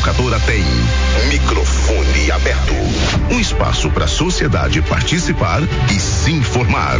Educadora tem Microfone Aberto. Um espaço para a sociedade participar e se informar.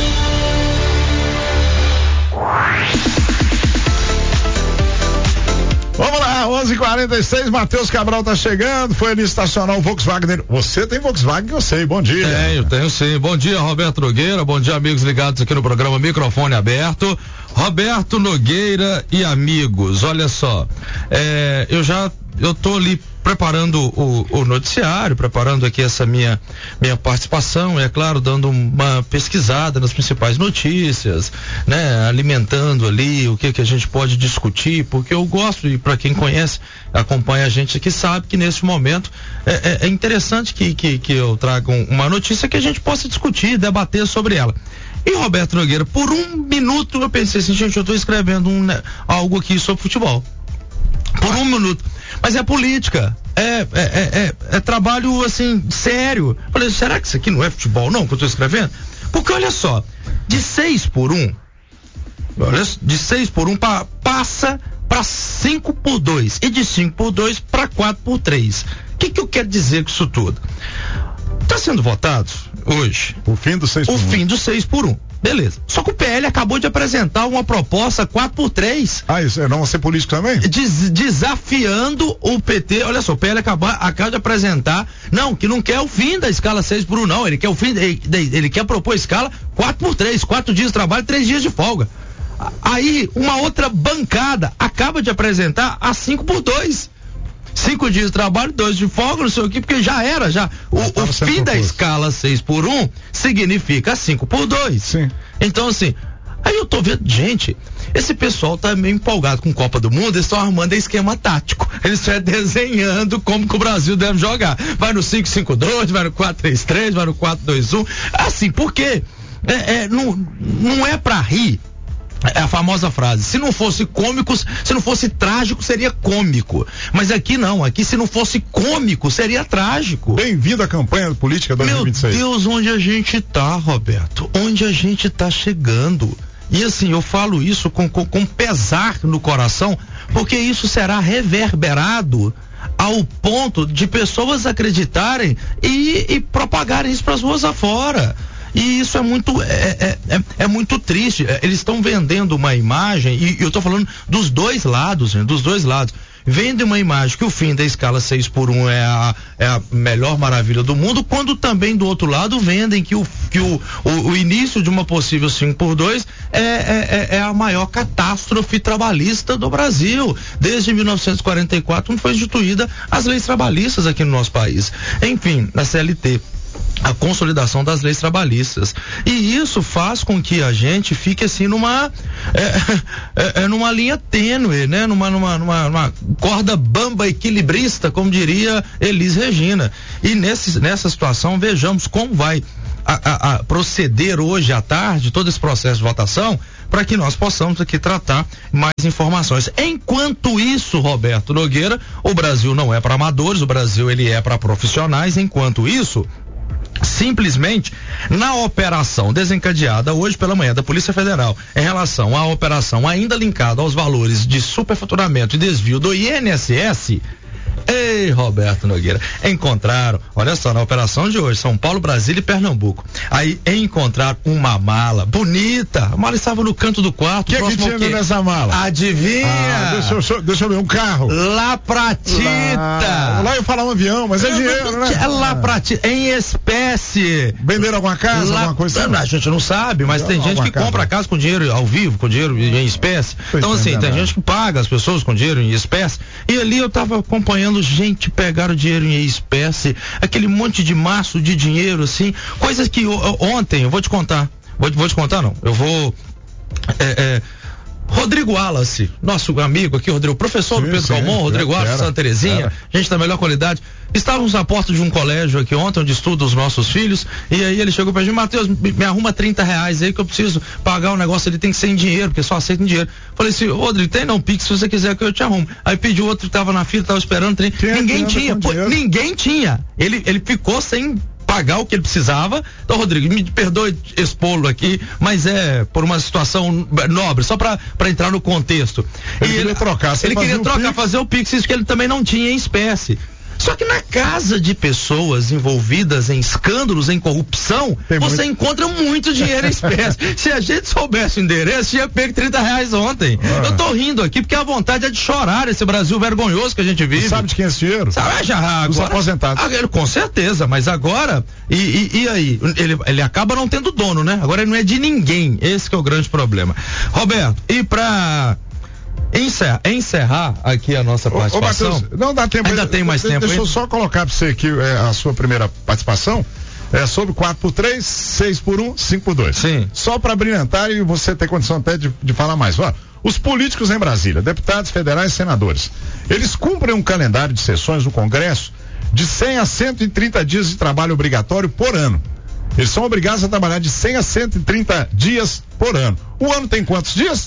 Vamos lá, 11:46, Matheus Cabral tá chegando, foi ali estacionar o Volkswagen. Você tem Volkswagen, eu sei, bom dia. Tenho sim. Bom dia, Roberto Nogueira, bom dia, amigos ligados aqui no programa Microfone Aberto. Roberto Nogueira e amigos, olha só, eu tô ali preparando o noticiário, preparando aqui essa minha participação, é claro, dando uma pesquisada nas principais notícias, né, alimentando ali o que a gente pode discutir, porque eu gosto, e para quem conhece, acompanha a gente aqui, sabe que nesse momento é interessante que eu traga uma notícia que a gente possa discutir, debater sobre ela. E Roberto Nogueira, por um minuto eu pensei assim, gente, eu estou escrevendo algo aqui sobre futebol. Por um minuto. Mas é política. É trabalho, assim, sério. Falei, será que isso aqui não é futebol, não, que eu estou escrevendo? Porque olha só, de 6-1, passa para 5-2. E de 5-2 para 4-3. O que eu quero dizer com isso tudo? Está sendo votado hoje o fim do 6-1. O fim do 6-1. Beleza. Só que o PL acabou de apresentar uma proposta 4-3. Ah, isso não vai ser político também? Desafiando o PT. Olha só, o PL acaba de apresentar, que não quer o fim da escala 6-1, não. Ele quer o fim, ele quer propor a escala 4-3, 4 dias de trabalho, 3 dias de folga. Aí, uma outra bancada acaba de apresentar a 5-2. 5 dias de trabalho, 2 de folga, não sei o que, porque já era. O fim da escala 6-1 significa 5-2. Sim. Então, assim, aí eu tô vendo, gente, esse pessoal tá meio empolgado com Copa do Mundo, eles estão armando esquema tático. Eles estão desenhando como que o Brasil deve jogar. Vai no 5-5-2, vai no 4-3-3, vai no 4-2-1. Assim, porque não é pra rir. É a famosa frase, se não fosse cômico, se não fosse trágico, seria cômico. Mas aqui não, aqui se não fosse cômico, seria trágico. Bem-vindo à campanha política 2026. Meu Deus, onde a gente tá, Roberto? Onde a gente tá chegando? E assim, eu falo isso com pesar no coração, porque isso será reverberado ao ponto de pessoas acreditarem e propagarem isso para as ruas afora. E isso é muito triste. Eles estão vendendo uma imagem, e eu estou falando dos dois lados, gente, dos dois lados. Vendem uma imagem que o fim da escala 6-1 é a melhor maravilha do mundo, quando também do outro lado vendem que o início de uma possível 5-2 é a maior catástrofe trabalhista do Brasil. Desde 1944, não foi instituída as leis trabalhistas aqui no nosso país. Enfim, na CLT. A consolidação das leis trabalhistas. E isso faz com que a gente fique assim numa linha tênue, né? Numa corda bamba equilibrista, como diria Elis Regina. E nessa situação, vejamos como vai proceder hoje à tarde todo esse processo de votação, para que nós possamos aqui tratar mais informações. Enquanto isso, Roberto Nogueira, o Brasil não é para amadores, o Brasil ele é para profissionais. Enquanto isso, simplesmente, na operação desencadeada hoje pela manhã da Polícia Federal, em relação à operação ainda linkada aos valores de superfaturamento e desvio do INSS, ei, Roberto Nogueira, encontraram, olha só, na operação de hoje, São Paulo, Brasília e Pernambuco, aí encontraram uma mala bonita, a mala estava no canto do quarto. O que tinha nessa mala? Adivinha? Deixa eu ver, um carro. Lapratita. Lá eu falar um avião, mas é dinheiro, né? É lapratita, em espécie. Venderam alguma casa, alguma coisa? A gente não sabe, mas tem gente que compra a casa com dinheiro ao vivo, com dinheiro em espécie. Então, assim, tem gente que paga as pessoas com dinheiro em espécie. E ali eu tava acompanhando gente pegar o dinheiro em espécie, aquele monte de maço de dinheiro, assim, coisas que ontem, eu vou te contar, vou te contar não, eu vou, Rodrigo Wallace, nosso amigo aqui, Rodrigo, professor do Pedro Calmon, Rodrigo Wallace, Santa Terezinha, gente da melhor qualidade. Estávamos na porta de um colégio aqui ontem, onde estudam os nossos filhos, e aí ele chegou pra gente: Matheus, me arruma R$30 aí que eu preciso pagar o negócio, ele tem que ser em dinheiro, porque só aceita em dinheiro. Falei assim: Rodrigo, tem não, Pix, se você quiser que eu te arrumo. Aí pediu outro que tava na fila, tava esperando, ninguém tinha. Ele ficou sem pagar o que ele precisava. Então, Rodrigo, me perdoe expô-lo aqui, mas é por uma situação nobre, só para entrar no contexto. Ele queria trocar, fazer o Pix, isso que ele também não tinha em espécie. Só que na casa de pessoas envolvidas em escândalos, em corrupção, você encontra muito dinheiro em espécie. Se a gente soubesse o endereço, tinha pego R$30 ontem. Eu tô rindo aqui porque a vontade é de chorar esse Brasil vergonhoso que a gente vive. Sabe de quem é esse dinheiro? Sabe, já agora, dos aposentados. Com certeza, mas agora, e aí? Ele acaba não tendo dono, né? Agora ele não é de ninguém. Esse que é o grande problema. Roberto, e pra encerrar aqui a nossa participação. Matheus, não dá tempo. Ainda tem mais tempo. Deixa eu só colocar para você aqui a sua primeira participação. É sobre 4x3, 6x1, 5x2. Sim. Só para brilhantar e você ter condição até de falar mais. Ó, os políticos em Brasília, deputados federais e senadores, eles cumprem um calendário de sessões no Congresso de 100 a 130 dias de trabalho obrigatório por ano. Eles são obrigados a trabalhar de 100 a 130 dias por ano. O ano tem quantos dias?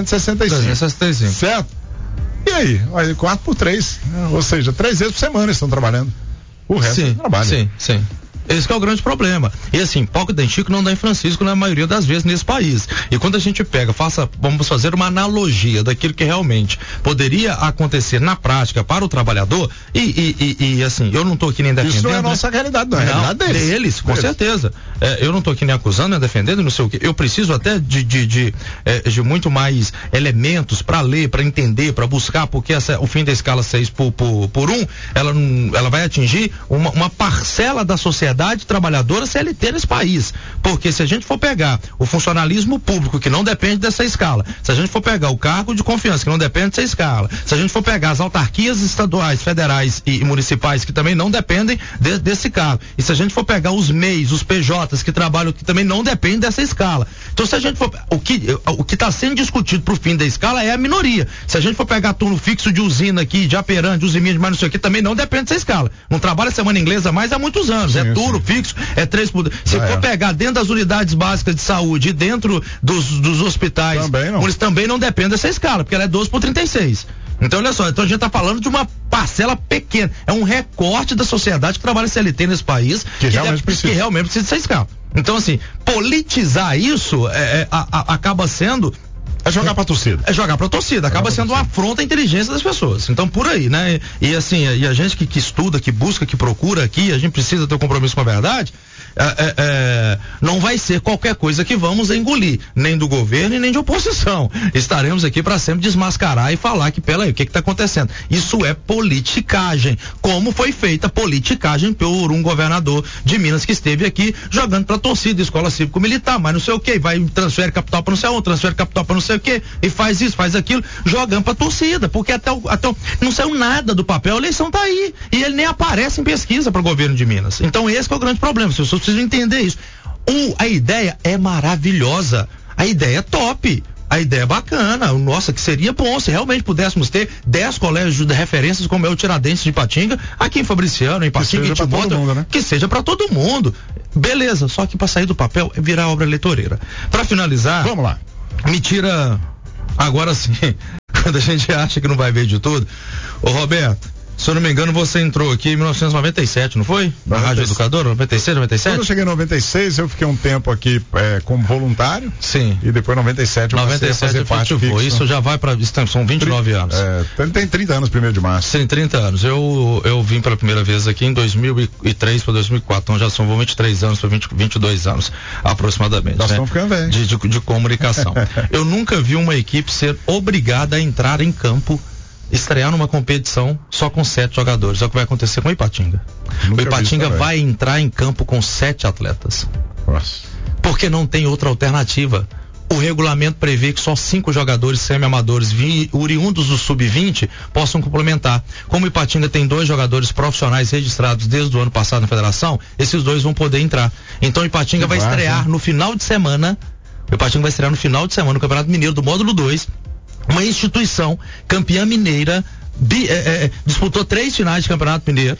365. Certo? E aí? 4x3. Ou seja, 3 vezes por semana eles estão trabalhando. O resto não trabalha. Sim. Esse que é o grande problema. E assim, pau que tem Chico não dá em Francisco na maioria das vezes nesse país. E quando a gente pega, vamos fazer uma analogia daquilo que realmente poderia acontecer na prática para o trabalhador, e assim, eu não estou aqui nem defendendo. Isso não é a nossa realidade, não. É a realidade deles, com certeza. Eu não estou aqui nem acusando, nem defendendo, não sei o que. Eu preciso até de muito mais elementos para ler, para entender, para buscar, porque o fim da escala 6 por 1, ela vai atingir uma parcela da sociedade trabalhadora CLT nesse país, porque se a gente for pegar o funcionalismo público, que não depende dessa escala, se a gente for pegar o cargo de confiança, que não depende dessa escala, se a gente for pegar as autarquias estaduais, federais e municipais, que também não dependem desse cargo, e se a gente for pegar os MEIs, os PJs que trabalham, que também não dependem dessa escala, então se a gente for, o que está sendo discutido pro fim da escala é a minoria. Se a gente for pegar turno fixo de usina aqui, de Aperã, de Usiminha, de mais não sei o que, também não depende dessa escala, não trabalha semana inglesa mais há muitos anos, turno fixo, 3 por... Se for pegar dentro das unidades básicas de saúde, dentro dos hospitais, também não depende dessa escala, porque ela é 12 por 36. Então, olha só, então a gente está falando de uma parcela pequena, é um recorte da sociedade que trabalha CLT nesse país, que realmente precisa dessa escala. Então, assim, politizar isso acaba sendo... É jogar pra torcida. Acaba sendo uma afronta à inteligência das pessoas. Então, por aí, né? E assim, a gente que estuda, que busca, que procura aqui, a gente precisa ter um compromisso com a verdade, não vai ser qualquer coisa que vamos engolir, nem do governo e nem de oposição. Estaremos aqui para sempre desmascarar e falar que, peraí, o que está acontecendo? Isso é politicagem, como foi feita politicagem por um governador de Minas que esteve aqui jogando pra torcida, escola cívico-militar, mas não sei o que, vai transfere capital para não sei onde, transfere capital para não sei o que, e faz isso, faz aquilo, jogando pra torcida, porque até não saiu nada do papel, a eleição tá aí, e ele nem aparece em pesquisa para o governo de Minas. Então esse que é o grande problema, as pessoas precisam entender isso. A ideia é maravilhosa, a ideia é top, a ideia é bacana, nossa, que seria bom se realmente pudéssemos ter 10 colégios de referências como é o Tiradentes de Ipatinga, aqui em Fabriciano, em Ipatinga, em Timóteo, né? Que seja para todo mundo. Beleza, só que para sair do papel é virar obra eleitoreira. Para finalizar, vamos lá. Me tira agora sim, quando a gente acha que não vai ver de tudo. Ô Roberto, se eu não me engano, você entrou aqui em 1997, não foi? Na Rádio Educadora, 96, 97? Quando eu cheguei em 96, eu fiquei um tempo aqui como voluntário. Sim. E depois em 97 eu passei a fazer parte fixo. Isso já vai para, são 29 anos. Tem 30 anos, 1º de março. Sim, 30 anos. Eu vim pela primeira vez aqui em 2003 para 2004, então já são 23 anos para 22 anos aproximadamente. Nós estamos ficando bem. De comunicação. Eu nunca vi uma equipe ser obrigada a entrar em campo, estrear numa competição só com 7 jogadores. É o que vai acontecer com o Ipatinga. O Ipatinga vai entrar em campo com 7 atletas. Nossa. Porque não tem outra alternativa. O regulamento prevê que só 5 jogadores semi-amadores oriundos do sub-20 possam complementar. Como o Ipatinga tem 2 jogadores profissionais registrados desde o ano passado na federação, esses 2 vão poder entrar. Então o Ipatinga vai estrear no final de semana. O Ipatinga vai estrear no final de semana no Campeonato Mineiro do Módulo 2. Uma instituição campeã mineira, disputou 3 finais de Campeonato Mineiro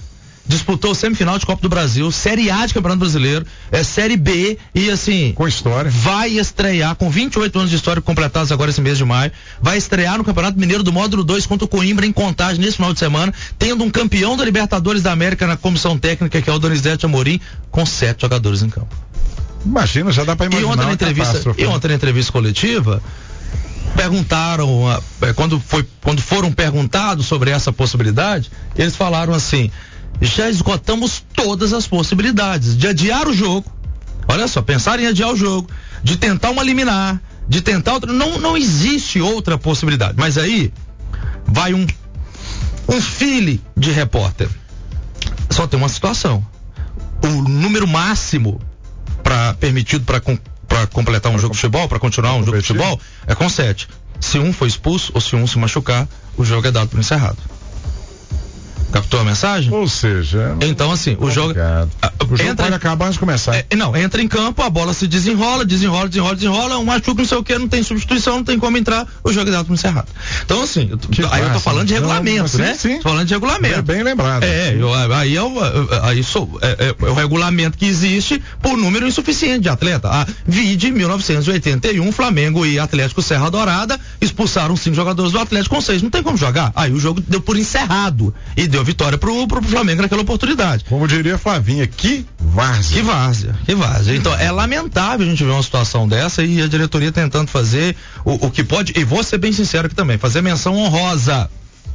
disputou semifinal de Copa do Brasil, Série A de Campeonato Brasileiro, Série B e assim... Com história. Vai estrear, com 28 anos de história completados agora esse mês de maio, vai estrear no Campeonato Mineiro do Módulo 2 contra o Coimbra em Contagem nesse final de semana, tendo um campeão da Libertadores da América na comissão técnica, que é o Donizete Amorim, com 7 jogadores em campo. Imagina, já dá pra imaginar. E ontem na entrevista coletiva, perguntaram, quando foram perguntados sobre essa possibilidade, eles falaram assim: já esgotamos todas as possibilidades de adiar o jogo. Olha só, pensar em adiar o jogo, de tentar uma liminar, de tentar outra, não existe outra possibilidade. Mas aí vai um filho de repórter. Só tem uma situação: o número máximo permitido para completar um jogo de futebol, para continuar um jogo de futebol, é com 7. Se um for expulso ou se um se machucar, o jogo é dado por encerrado. Captou a mensagem? Ou seja, então assim, o jogo pode acabar antes de começar. Entra em campo, a bola se desenrola, um machuca, não sei o que, não tem substituição, não tem como entrar, o jogo é dado por encerrado. Então assim, eu tô falando de regulamento, né? Sim. Tô falando de regulamento. É bem lembrado. É o regulamento que existe por número insuficiente de atleta. Vide 1981, Flamengo e Atlético Serra Dourada expulsaram 5 jogadores do Atlético com 6, não tem como jogar. Aí o jogo deu por encerrado e deu vitória pro Flamengo naquela oportunidade. Como diria Flavinha, que várzea. Que várzea. Então é lamentável a gente ver uma situação dessa e a diretoria tentando fazer o que pode, e vou ser bem sincero aqui também, fazer menção honrosa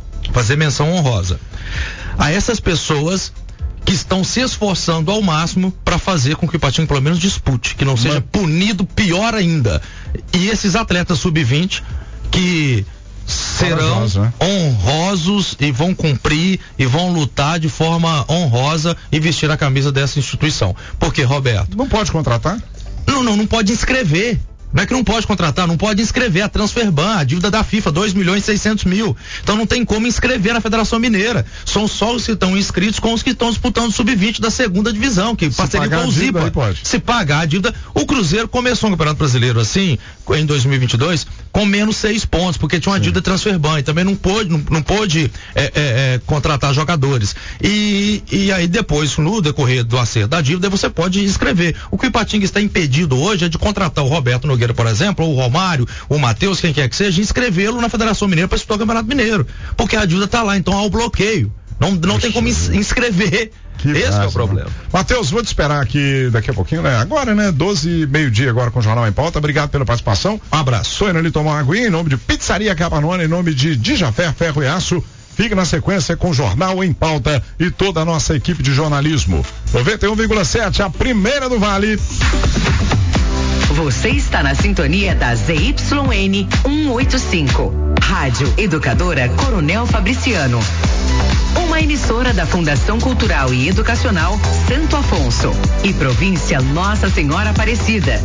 a essas pessoas que estão se esforçando ao máximo para fazer com que o Patinho pelo menos dispute, que não seja punido, pior ainda. E esses atletas sub-20 que serão honrosos e vão cumprir e vão lutar de forma honrosa e vestir a camisa dessa instituição. Porque, Roberto, não pode contratar? Não pode inscrever. Não é que não pode contratar, não pode inscrever a Transferban, a dívida da FIFA, 2.600.000. Então não tem como inscrever na Federação Mineira. São só os que estão inscritos com os que estão disputando o sub-20 da segunda divisão, que parceria com o Zipa. Se pagar a dívida, o Cruzeiro começou o Campeonato Brasileiro assim, em 2022, com menos 6 pontos, porque tinha uma dívida Transferban e também não pôde contratar jogadores. E aí depois, no decorrer do acerto da dívida, você pode inscrever. O que o Ipatinga está impedido hoje é de contratar o Roberto Nogueira, por exemplo, ou o Romário, o Matheus, quem quer que seja, inscrevê-lo na Federação Mineira para disputar o Campeonato Mineiro, porque a dívida está lá, então há o bloqueio, não tem como inscrever. Esse é o problema. Matheus, vou te esperar aqui daqui a pouquinho, né? Agora, né? 12, meio-dia agora com o Jornal em Pauta. Obrigado pela participação. Um abraço. Sou indo ali tomar uma aguinha em nome de Pizzaria Capanona, em nome de Dijafé Ferro e Aço. Fique na sequência com o Jornal em Pauta e toda a nossa equipe de jornalismo. 91,7, a primeira do Vale. Você está na sintonia da ZYN 185. Rádio Educadora Coronel Fabriciano. Uma emissora da Fundação Cultural e Educacional Santo Afonso e Província Nossa Senhora Aparecida.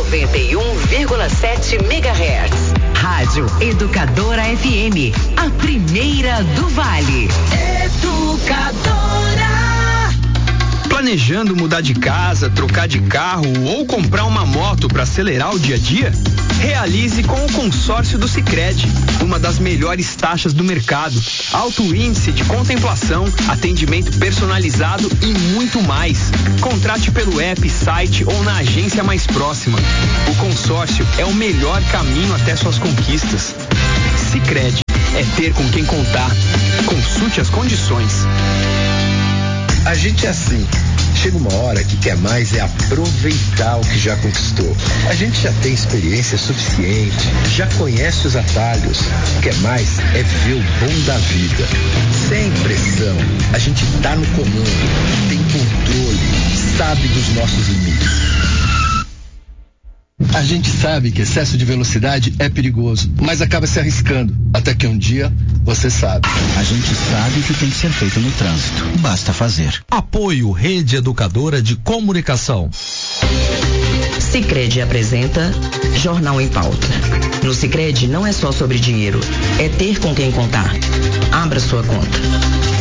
91,7 MHz. Rádio Educadora FM. A primeira do Vale. Educadora. Planejando mudar de casa, trocar de carro ou comprar uma moto para acelerar o dia a dia? Realize com o consórcio do Sicredi, uma das melhores taxas do mercado, alto índice de contemplação, atendimento personalizado e muito mais. Contrate pelo app, site ou na agência mais próxima. O consórcio é o melhor caminho até suas conquistas. Sicredi é ter com quem contar. Consulte as condições. A gente é assim, chega uma hora que quer mais é aproveitar o que já conquistou. A gente já tem experiência suficiente, já conhece os atalhos, quer mais é ver o bom da vida. Sem pressão, a gente tá no comando, tem controle, sabe dos nossos limites. A gente sabe que excesso de velocidade é perigoso, mas acaba se arriscando, até que um dia você sabe. A gente sabe o que tem que ser feito no trânsito, basta fazer. Apoio Rede Educadora de Comunicação. Sicredi apresenta Jornal em Pauta. No Sicredi não é só sobre dinheiro, é ter com quem contar. Abra sua conta.